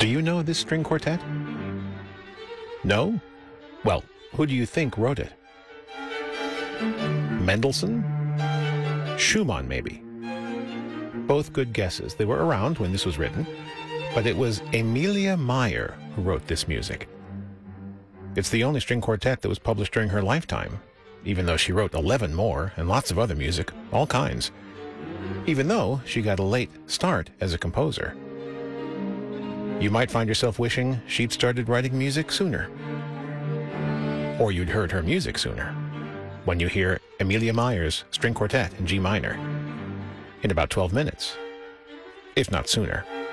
Do you know this string quartet? No? Well, who do you think wrote it? Mendelssohn? Schumann, maybe. Both good guesses. They were around when this was written, but it was Emilia Meyer who wrote this music. It's the only string quartet that was published during her lifetime, even though she wrote 11 more and lots of other music, all kinds, even though she got a late start as a composer. You might find yourself wishing she'd started writing music sooner. Or you'd heard her music sooner, when you hear Emilia Meyer's String Quartet in G minor in about 12 minutes, if not sooner.